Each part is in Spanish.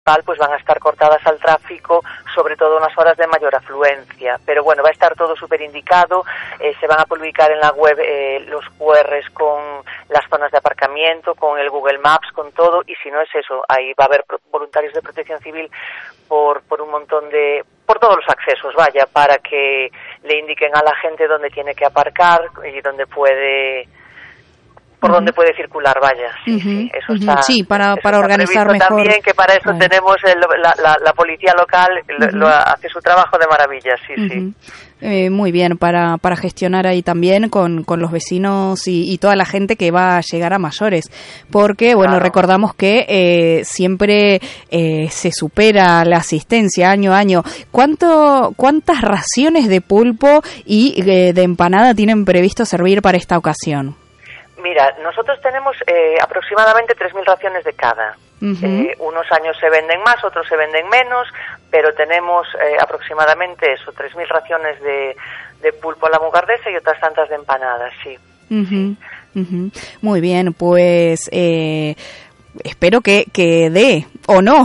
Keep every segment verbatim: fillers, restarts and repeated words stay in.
pues van a estar cortadas al tráfico, sobre todo en las horas de mayor afluencia. Pero bueno, va a estar todo súper indicado, eh, se van a publicar en la web eh, los cu erres con las zonas de aparcamiento, con el Google Maps, con todo, y si no es eso, ahí va a haber voluntarios de protección civil por, por un montón de... por todos los accesos, vaya, para que le indiquen a la gente dónde tiene que aparcar y dónde puede... por uh-huh. donde puede circular, vaya. Sí, uh-huh. sí, eso está, uh-huh. sí para, eso para está organizar mejor. También que para eso Vale. tenemos el, la, la, la policía local, uh-huh. lo, lo hace su trabajo de maravilla, sí, uh-huh. sí. Eh, muy bien, para, para gestionar ahí también con, con los vecinos y, y toda la gente que va a llegar a mayores, porque, bueno, claro. recordamos que eh, siempre eh, se supera la asistencia año a año. ¿Cuánto, cuántas raciones de pulpo y eh, de empanada tienen previsto servir para esta ocasión? Mira, nosotros tenemos eh, aproximadamente tres mil raciones de cada. Uh-huh. Eh, unos años se venden más, otros se venden menos, pero tenemos eh, aproximadamente eso, tres mil raciones de, de pulpo a la mugardesa y otras tantas de empanadas, sí. Uh-huh. Uh-huh. Muy bien, pues eh, espero que, que dé, ¿o no?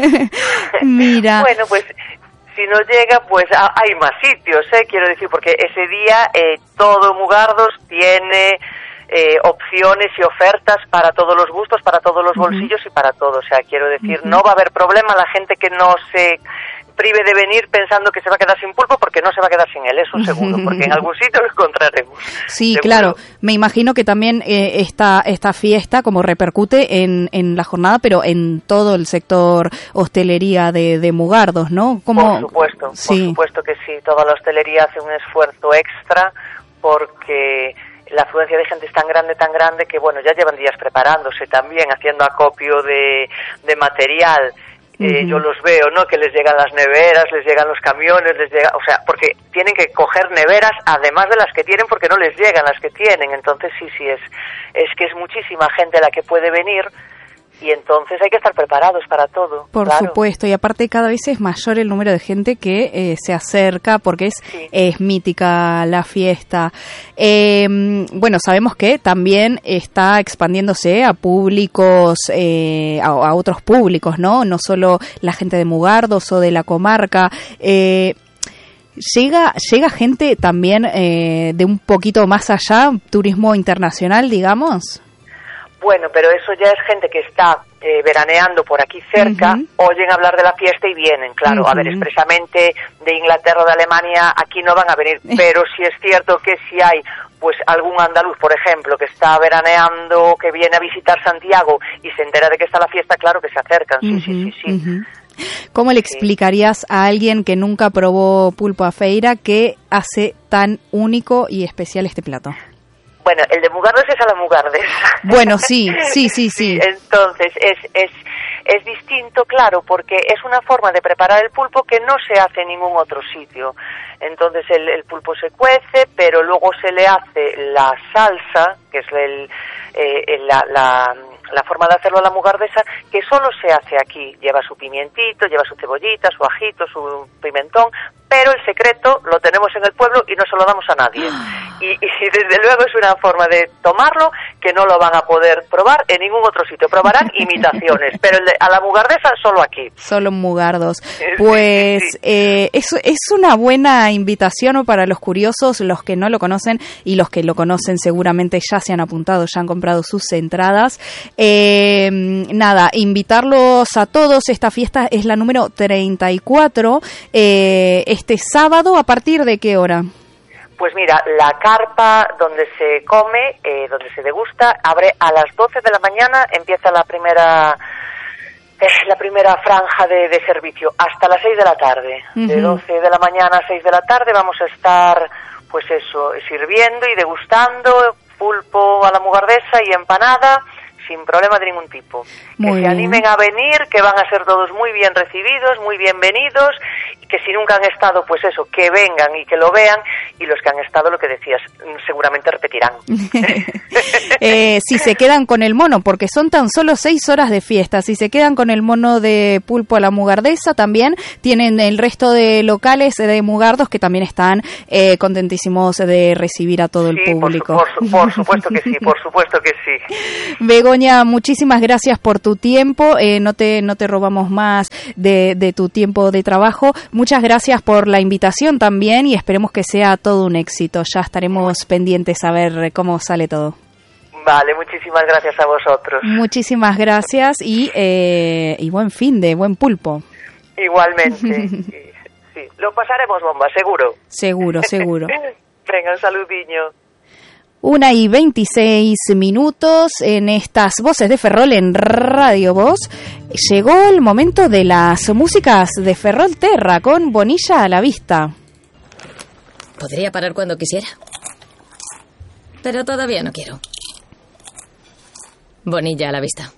Mira. Bueno, pues... si no llega, pues hay más sitios, ¿eh? Quiero decir, porque ese día eh, todo Mugardos tiene... Eh, opciones y ofertas para todos los gustos, para todos los bolsillos uh-huh. y para todo. O sea, quiero decir, uh-huh. no va a haber problema la gente que no se prive de venir pensando que se va a quedar sin pulpo, porque no se va a quedar sin él, eso seguro, porque en algún sitio lo encontraremos. Sí, seguro. Claro. Me imagino que también eh, esta esta fiesta como repercute en, en la jornada, pero en todo el sector hostelería de, de Mugardos, ¿no? ¿Cómo? Por supuesto, sí. por supuesto que sí. Toda la hostelería hace un esfuerzo extra porque... la afluencia de gente es tan grande, tan grande, que bueno, ya llevan días preparándose también, haciendo acopio de, de material. Uh-huh. Eh, yo los veo, ¿no? Que les llegan las neveras, les llegan los camiones, les llega, o sea, porque tienen que coger neveras además de las que tienen, porque no les llegan las que tienen. Entonces sí, sí, es, es que es muchísima gente la que puede venir. Y entonces hay que estar preparados para todo. Por claro. supuesto, y aparte cada vez es mayor el número de gente que eh, se acerca, porque es, sí. es mítica la fiesta. Eh, bueno, sabemos que también está expandiéndose a públicos, eh, a, a otros públicos, ¿no? No solo la gente de Mugardos o de la comarca. Eh, Llega llega gente también eh, de un poquito más allá, turismo internacional, digamos. Bueno, pero eso ya es gente que está eh, veraneando por aquí cerca, uh-huh. oyen hablar de la fiesta y vienen, claro. Uh-huh. A ver, expresamente de Inglaterra o de Alemania aquí no van a venir, pero sí es cierto que si hay pues algún andaluz, por ejemplo, que está veraneando, que viene a visitar Santiago y se entera de que está la fiesta, claro que se acercan, sí, uh-huh. sí, sí, sí. Uh-huh. ¿Cómo le explicarías a alguien que nunca probó pulpo a feira qué hace tan único y especial este plato? Bueno, el de Mugardos es a la mugardesa. Bueno, sí, sí, sí, sí. sí entonces, es, es, es distinto, claro, porque es una forma de preparar el pulpo que no se hace en ningún otro sitio. Entonces, el, el pulpo se cuece, pero luego se le hace la salsa, que es el, eh, la... la la forma de hacerlo a la mugardesa, que solo se hace aquí. Lleva su pimientito, lleva su cebollita, su ajito, su pimentón, pero el secreto lo tenemos en el pueblo y no se lo damos a nadie. Y, y desde luego es una forma de tomarlo que no lo van a poder probar en ningún otro sitio. Probarán imitaciones, pero el de, a la mugardesa solo aquí. Solo en Mugardos. Pues sí, sí. Eh, es, es una buena invitación para los curiosos, los que no lo conocen, y los que lo conocen seguramente ya se han apuntado, ya han comprado sus entradas. Eh, nada, invitarlos a todos. Esta fiesta es la número treinta y cuatro, eh, este sábado. ¿A partir de qué hora? Pues mira, la carpa donde se come, eh, donde se degusta, abre a las doce de la mañana, empieza la primera eh, la primera franja de, de servicio, hasta las seis de la tarde. Uh-huh. De doce de la mañana a seis de la tarde vamos a estar, pues eso, sirviendo y degustando pulpo a la mugardesa y empanada, sin problema de ningún tipo. Muy que bien. Se animen a venir, que van a ser todos muy bien recibidos, muy bienvenidos, y que si nunca han estado, pues eso, que vengan y que lo vean, y los que han estado, lo que decías, seguramente repetirán. eh, si se quedan con el mono, porque son tan solo seis horas de fiesta, si se quedan con el mono de pulpo a la mugardesa, también tienen el resto de locales de Mugardos que también están eh, contentísimos de recibir a todo sí, el público. Por, su, por, su, por supuesto que sí, por supuesto que sí. Begoña Begoña, muchísimas gracias por tu tiempo. Eh, no te no te robamos más de, de tu tiempo de trabajo. Muchas gracias por la invitación también y esperemos que sea todo un éxito. Ya estaremos pendientes a ver cómo sale todo. Vale, muchísimas gracias a vosotros. Muchísimas gracias y, eh, y buen fin de buen pulpo. Igualmente. Sí, lo pasaremos bomba, seguro. Seguro, seguro. Venga, un saludiño. Una y veintiséis minutos en estas voces de Ferrol en Radio Voz. Llegó el momento de las músicas de Ferrol Terra con Bonilla a la vista. Podría parar cuando quisiera, pero todavía no quiero. Bonilla a la vista.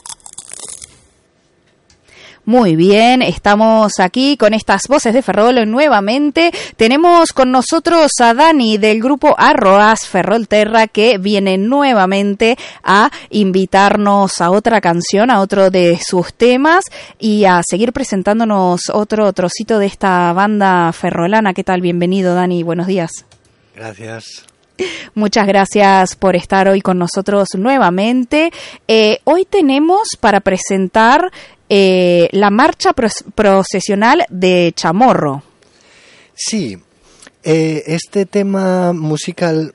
Muy bien, estamos aquí con estas voces de Ferrol nuevamente. Tenemos con nosotros a Dani del grupo Arroas Ferrol Terra, que viene nuevamente a invitarnos a otra canción, a otro de sus temas y a seguir presentándonos otro trocito de esta banda ferrolana. ¿Qué tal? Bienvenido, Dani. Buenos días. Gracias. Muchas gracias por estar hoy con nosotros nuevamente. Eh, hoy tenemos para presentar eh, la marcha pros- procesional de Chamorro. Sí, eh, este tema musical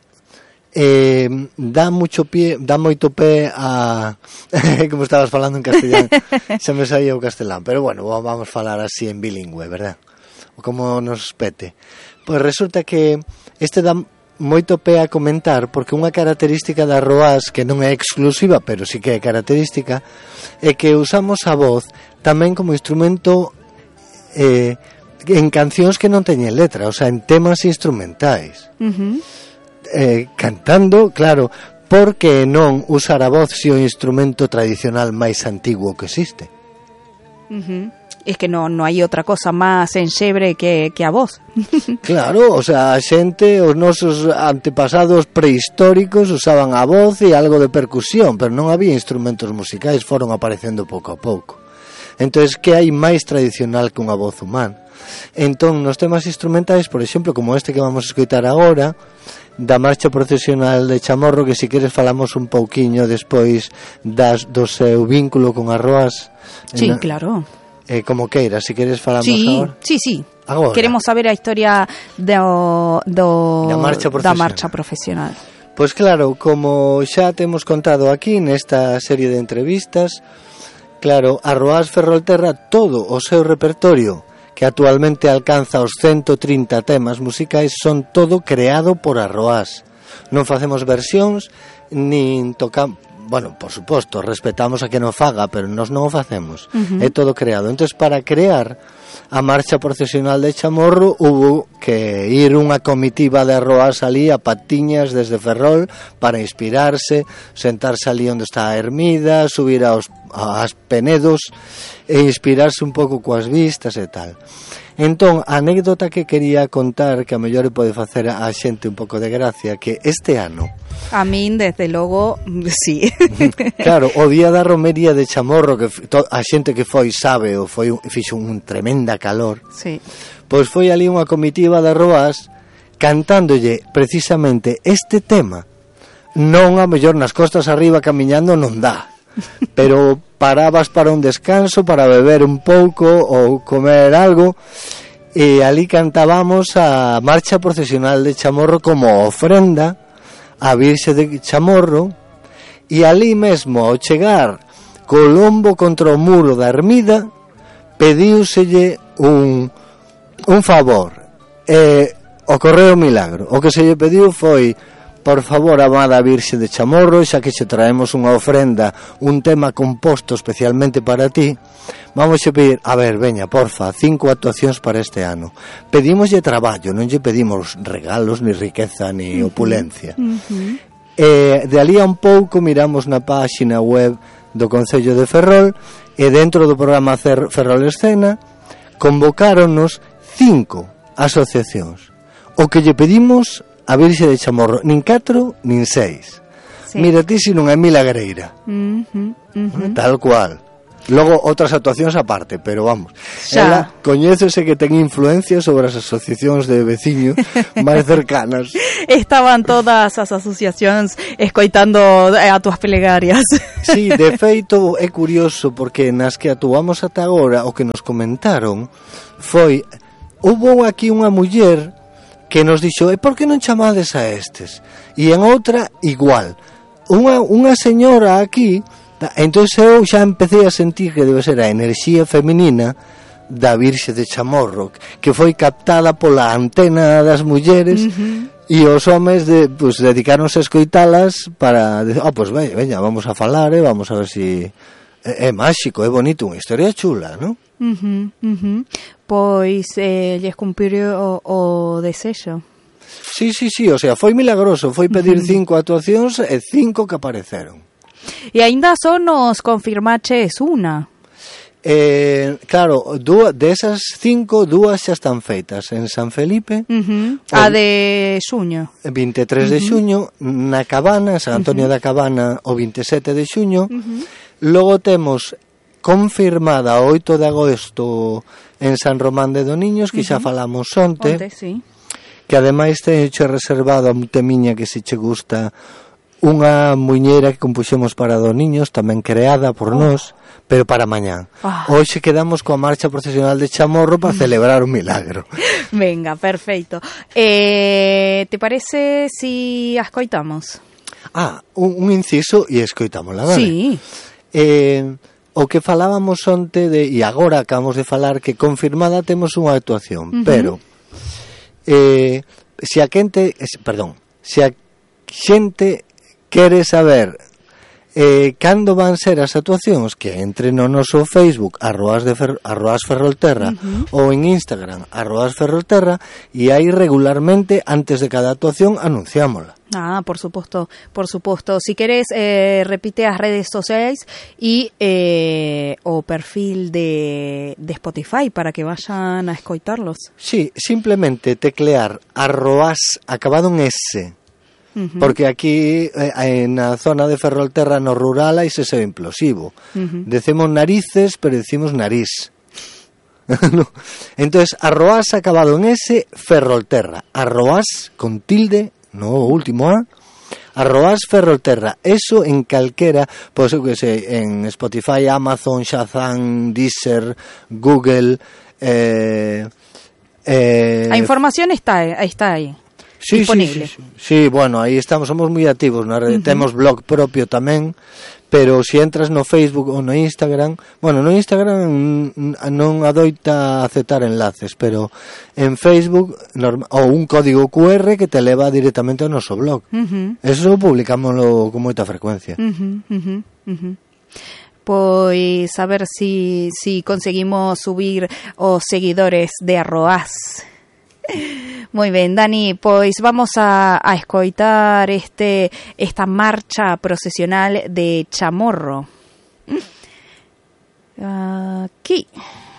eh, dá mucho pie, dá moito pé a como estabas falando en castellán, se me saía o castelán, pero bueno, vamos a falar así en bilingüe, verdad? O como nos pete. Pois resulta que este dá moito pé a comentar porque unha característica da Arroas que non é exclusiva, pero sí que é característica, é que usamos a voz tamén como instrumento eh, en cancións que non teñen letra, o sea, en temas instrumentais. Uh-huh. Eh, cantando, claro, por que non usar a voz se o instrumento tradicional máis antiguo que existe? Uh-huh. Es que no no hai outra cosa máis enxebre que, que a voz. Claro, o sea, a xente, os nosos antepasados prehistóricos usaban a voz e algo de percusión, pero non había instrumentos musicais, foron aparecendo pouco a pouco. Entonces, que hai máis tradicional que unha voz humana? Entón, nos temas instrumentais, por exemplo, como este que vamos a escoitar agora, da marcha procesional de Chamorro, que si queres falamos un pouquiño despois das, do seu vínculo con Arroas. Sí, na, claro. Eh, como queiras, si queres falamos sí, agora. Sí, sí, agora. Queremos saber a historia do, do, da marcha da profesional. marcha profesional. Pois claro, como xa temos contado aquí nesta serie de entrevistas, claro, Arroas Ferrol Terra, todo o seu repertorio, que actualmente alcanza os ciento trinta temas musicais, son todo creado por Arroas. Non facemos versións, nin tocamos. Bueno, por suposto, respetamos a que non faga, pero nós non o facemos. Uh-huh. É todo creado. Entonces, para crear a marcha procesional de Chamorro, hubo que ir unha comitiva de Arroas ali a patiñas desde Ferrol para inspirarse, sentarse ali onde está a ermida, subir aos, aos penedos e inspirarse un pouco coas vistas e tal. Entón, a anécdota que quería contar, que a mellor pode facer a xente un pouco de gracia, que este ano... A min, desde logo, sí. Claro, o día da romería de Chamorro, que a xente que foi sabe, o foi fixo un tremenda calor, sí. Pois foi ali unha comitiva de Arroas cantándolle precisamente este tema. Non a mellor nas costas arriba camiñando non dá, pero parabas para un descanso, para beber un pouco ou comer algo, e ali cantábamos a marcha procesional de Chamorro como ofrenda a Virxe de Chamorro, e ali mesmo ao chegar co lombo contra o muro da ermida pediuselle un, un favor, e ocorreu o milagro. O que se lle pediu foi: por favor, amada Virxe de Chamorro, xa que che traemos unha ofrenda, un tema composto especialmente para ti, vamos a pedir, a ver, veña, porfa, cinco actuacións para este ano. Pedímoslle traballo, non lle pedimos regalos, ni riqueza, ni uh-huh. opulencia. Uh-huh. E de ali a un pouco miramos na páxina web do Concello de Ferrol, e dentro do programa Ferrol Escena convocáronnos cinco asociacións. O que lle pedimos a Virxe de Chamorro, nin catro, nin seis. Sí. Mira ti se non é milagreira. Uh-huh, uh-huh. Tal cual. Logo outras actuacións aparte, pero vamos, Xa. ela coñécese que ten influencia sobre as asociacións de veciños máis cercanas. Estaban todas as asociacións escoitando a túas plegarias. Sí, de feito é curioso porque nas que actuamos ata agora o que nos comentaron foi, hubo aquí unha muller que nos dixo, e por que non chamades a estes? E en outra igual, unha, unha señora aquí. Entón eu xa empecé a sentir que debe ser a enerxía feminina da Virxe de Chamorro, que foi captada pola antena das mulleres, uh-huh. E os homes de, pues, dedicaronse a escoitalas para decir, ah, pues veña, veña, vamos a falar, eh, vamos a ver si é, é máxico, é bonito, unha historia chula, non? Uh-huh, uh-huh. Pois eh, lles cumpriu o, o desexo. Sí, sí, sí, o sea, foi milagroso, foi pedir uh-huh. cinco actuacións e cinco que apareceron. E aínda só nos confirmaches unha. Eh, claro, dúas, de esas cinco, dúas xa están feitas en San Felipe, uh-huh. A de xuño, vinte e tres uh-huh. de xuño, na Cabana, San Antonio uh-huh. da Cabana, o vinte e sete de xuño. Uh-huh. Logo temos confirmada o oito de agosto en San Román de Doniños, que uh-huh. xa falamos onte, onte sí. Que ademais teño reservado a temiña que se che gusta, unha muñeira que compuxemos para Doniños, tamén creada por oh. nós, pero para mañán. Oh. Hoxe quedamos coa marcha procesional de Chamorro para celebrar un milagro. Venga, perfeito. Eh, te parece si ascoitamos? Ah, un, un inciso e escoitámosla, vale? Sí. Eh, o que falábamos onte de, e agora acabamos de falar que confirmada temos unha actuación, uh-huh. pero eh, se a quente, perdón, se a xente quere saber eh, cando van ser as actuacións, que entre no noso Facebook arroas, de fer, arroas ferrolterra uh-huh. ou en Instagram arroas ferrolterra, e aí regularmente antes de cada actuación anunciámola. Ah, por supuesto, por supuesto. Si querés, eh, repite as redes sociais e eh, o perfil de, de Spotify para que vayan a escoitarlos. Sí, simplemente teclear arroas acabado en S. Uh-huh. Porque aquí eh, na zona de Ferrolterra no rural hai se seu implosivo. Uh-huh. Decimos narices, pero decimos nariz. No. Entonces, arroas acabado en S, Ferrolterra. Arroas con tilde, no o último A. Arroas Ferrolterra. Eso en calquera, pois eu que sei, en Spotify, Amazon, Shazam, Deezer, Google. Eh, eh, La información está, está ahí. Sí, disponible. Sí, sí, sí. Sí, bueno, aí estamos, somos moi activos na rede, uh-huh. Temos blog propio tamén, pero se si entras no Facebook ou no Instagram, bueno, no Instagram non adoita aceptar enlaces, pero en Facebook norma, ou un código cu erre que te leva directamente ao noso blog. Uh-huh. Eso publicámoslo con moita frecuencia. Uh-huh, uh-huh, uh-huh. Pois a ver si, si conseguimos subir os seguidores de Arroás. Moi ben, Dani, pois vamos a, a escoitar este esta marcha procesional de Chamorro. Aquí.